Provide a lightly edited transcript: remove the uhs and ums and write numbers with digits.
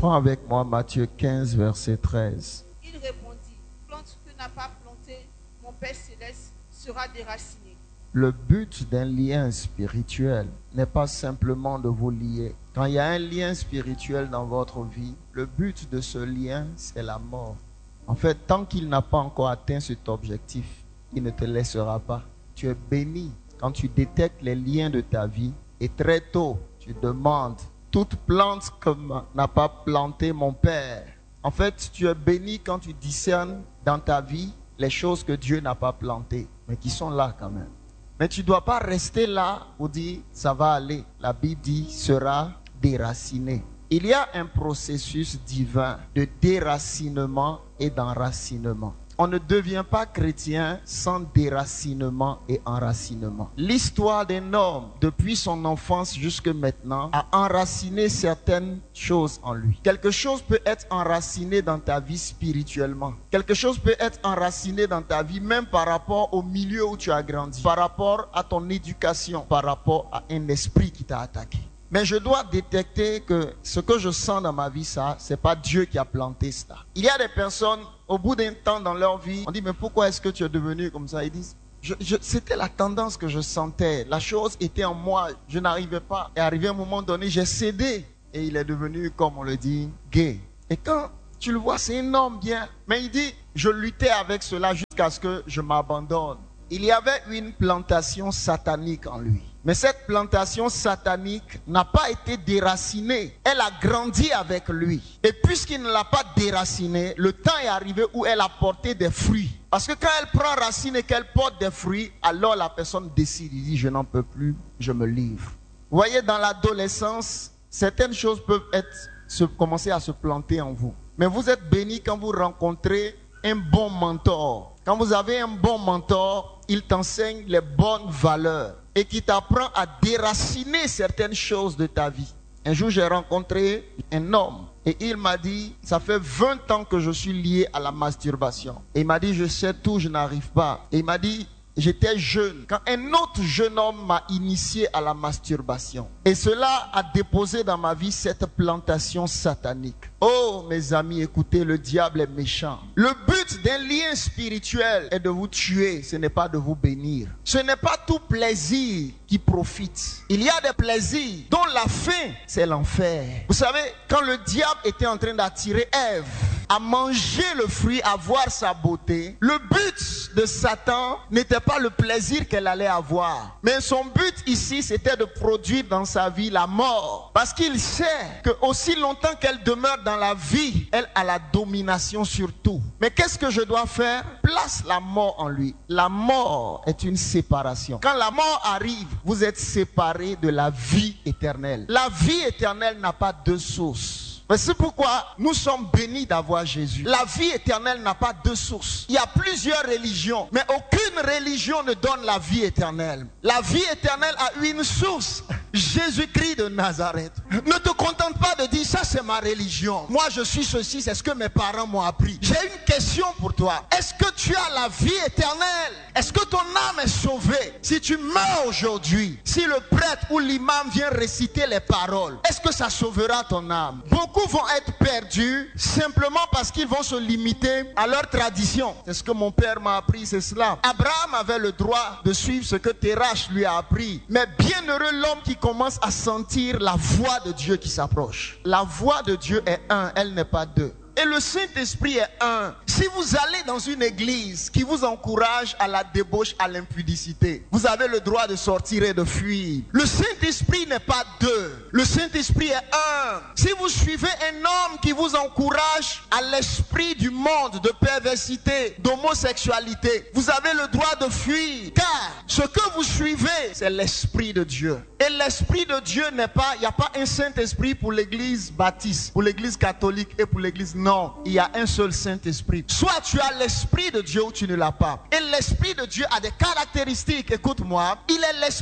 Prends avec moi Matthieu 15, verset 13. Il répondit, plante que n'a pas planté mon Père Céleste sera déracinée. Le but d'un lien spirituel n'est pas simplement de vous lier. Quand il y a un lien spirituel dans votre vie, le but de ce lien, c'est la mort. En fait, tant qu'il n'a pas encore atteint cet objectif, il ne te laissera pas. Tu es béni quand tu détectes les liens de ta vie et très tôt, tu demandes toute plante que n'a pas planté mon Père. En fait, tu es béni quand tu discernes dans ta vie les choses que Dieu n'a pas plantées, mais qui sont là quand même. Mais tu ne dois pas rester là pour dire ça va aller. La Bible dit sera déraciné. Il y a un processus divin de déracinement et d'enracinement. On ne devient pas chrétien sans déracinement et enracinement. L'histoire d'un homme, depuis son enfance jusque maintenant, a enraciné certaines choses en lui. Quelque chose peut être enraciné dans ta vie spirituellement. Quelque chose peut être enraciné dans ta vie même par rapport au milieu où tu as grandi, par rapport à ton éducation, par rapport à un esprit qui t'a attaqué. Mais je dois détecter que ce que je sens dans ma vie, ça, c'est pas Dieu qui a planté ça. Il y a des personnes, au bout d'un temps dans leur vie, on dit, mais pourquoi est-ce que tu es devenu comme ça? Ils disent, c'était la tendance que je sentais. La chose était en moi, je n'arrivais pas. Et arrivé à un moment donné, j'ai cédé. Et il est devenu, comme on le dit, gay. Et quand tu le vois, c'est un homme bien. Mais il dit, je luttais avec cela jusqu'à ce que je m'abandonne. Il y avait une plantation satanique en lui. Mais cette plantation satanique n'a pas été déracinée. Elle a grandi avec lui. Et puisqu'il ne l'a pas déracinée, le temps est arrivé où elle a porté des fruits. Parce que quand elle prend racine et qu'elle porte des fruits, alors la personne décide, il dit, je n'en peux plus, je me livre. Vous voyez, dans l'adolescence, certaines choses peuvent commencer à se planter en vous. Mais vous êtes béni quand vous rencontrez un bon mentor. Quand vous avez un bon mentor, il t'enseigne les bonnes valeurs et qui t'apprend à déraciner certaines choses de ta vie. Un jour, j'ai rencontré un homme et il m'a dit, ça fait 20 ans que je suis lié à la masturbation. Et il m'a dit, je sais tout, je n'arrive pas. Et il m'a dit, j'étais jeune quand un autre jeune homme m'a initié à la masturbation. Et cela a déposé dans ma vie cette plantation satanique. Oh mes amis, écoutez, le diable est méchant. Le but d'un lien spirituel est de vous tuer, ce n'est pas de vous bénir. Ce n'est pas tout plaisir qui profite. Il y a des plaisirs dont la fin, c'est l'enfer. Vous savez, quand le diable était en train d'attirer Ève à manger le fruit, à voir sa beauté, le but de Satan n'était pas le plaisir qu'elle allait avoir. Mais son but ici, c'était de produire dans sa vie la mort. Parce qu'il sait que aussi longtemps qu'elle demeure dans la vie, elle a la domination sur tout. Mais qu'est-ce que je dois faire? Place la mort en lui. La mort est une séparation. Quand la mort arrive, vous êtes séparés de la vie éternelle. La vie éternelle n'a pas deux sources. Mais c'est pourquoi nous sommes bénis d'avoir Jésus. La vie éternelle n'a pas deux sources. Il y a plusieurs religions, mais aucune religion ne donne la vie éternelle. La vie éternelle a une source. Jésus-Christ de Nazareth. Ne te contente pas de dire ça c'est ma religion. Moi je suis ceci, c'est ce que mes parents m'ont appris. J'ai une question pour toi. Est-ce que tu as la vie éternelle? Est-ce que ton âme est sauvée? Si tu meurs aujourd'hui, si le prêtre ou l'imam vient réciter les paroles, est-ce que ça sauvera ton âme? Beaucoup vont être perdus simplement parce qu'ils vont se limiter à leur tradition. C'est ce que mon père m'a appris, c'est cela. Abraham avait le droit de suivre ce que Terach lui a appris. Mais bienheureux l'homme qui commence à sentir la voix de Dieu qui s'approche. La voix de Dieu est un, elle n'est pas deux. Et le Saint-Esprit est un. Si vous allez dans une église qui vous encourage à la débauche, à l'impudicité, vous avez le droit de sortir et de fuir. Le Saint-Esprit n'est pas deux. Le Saint-Esprit est un. Si vous suivez un homme qui vous encourage à l'esprit du monde, de perversité, d'homosexualité, vous avez le droit de fuir. Car ce que vous suivez, c'est l'Esprit de Dieu. Et l'Esprit de Dieu n'est pas, il n'y a pas un Saint-Esprit pour l'église baptiste, pour l'église catholique et pour l'église. Non, il y a un seul Saint-Esprit. Soit tu as l'Esprit de Dieu ou tu ne l'as pas. Et l'Esprit de Dieu a des caractéristiques. Écoute-moi, il est l'Esprit